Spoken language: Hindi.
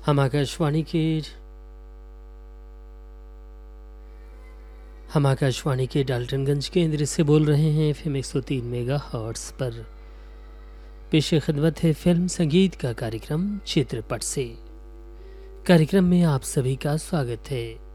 हम आकाशवाणी के डाल्टनगंज केंद्र से बोल रहे हैं एफएम 103 मेगाहर्ट्ज़ पर। पेश खिदमत है फिल्म संगीत का कार्यक्रम चित्रपट से। कार्यक्रम में आप सभी का स्वागत है।